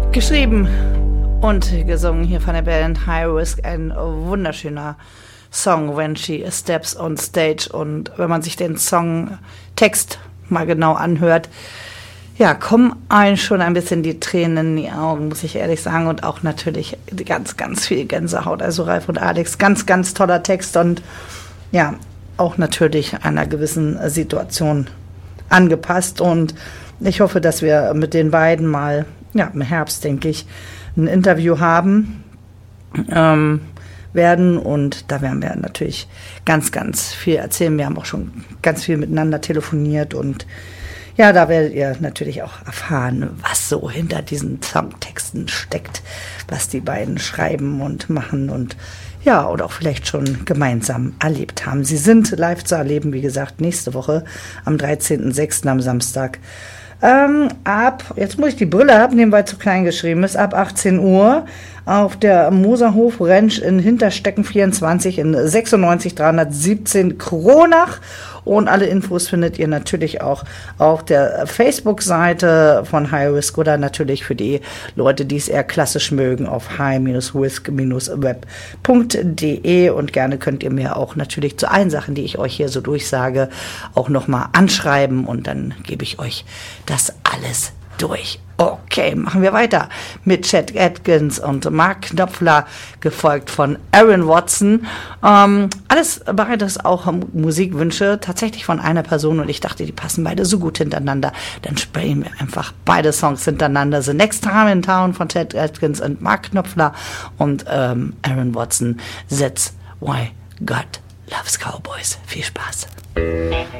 Geschrieben und gesungen hier von der Band High Risk, ein wunderschöner Song, When She Steps on Stage. Und wenn man sich den Songtext mal genau anhört, ja, kommen einem schon ein bisschen die Tränen in die Augen, muss ich ehrlich sagen. Und auch natürlich ganz, ganz viel Gänsehaut. Also Ralf und Alex, ganz, ganz toller Text und ja, auch natürlich einer gewissen Situation angepasst. Und ich hoffe, dass wir mit den beiden mal, ja, im Herbst, denke ich, ein Interview haben werden. Und da werden wir natürlich ganz, ganz viel erzählen. Wir haben auch schon ganz viel miteinander telefoniert. Und ja, da werdet ihr natürlich auch erfahren, was so hinter diesen Songtexten steckt, was die beiden schreiben und machen und ja, oder auch vielleicht schon gemeinsam erlebt haben. Sie sind live zu erleben, wie gesagt, nächste Woche am 13.06. am Samstag. Jetzt muss ich die Brille abnehmen, weil es zu klein geschrieben ist, ab 18 Uhr auf der Moserhof Ranch in Hinterstecken 24 in 96317 Kronach. Und alle Infos findet ihr natürlich auch auf der Facebook-Seite von High Risk oder natürlich für die Leute, die es eher klassisch mögen, auf high-risk-web.de. Und gerne könnt ihr mir auch natürlich zu allen Sachen, die ich euch hier so durchsage, auch nochmal anschreiben und dann gebe ich euch das alles durch. Okay, machen wir weiter mit Chet Atkins und Mark Knopfler, gefolgt von Aaron Watson. Alles beides auch Musikwünsche, tatsächlich von einer Person und ich dachte, die passen beide so gut hintereinander. Dann spielen wir einfach beide Songs hintereinander. The Next Time in Town von Chet Atkins und Mark Knopfler und Aaron Watson, That's Why God Loves Cowboys. Viel Spaß.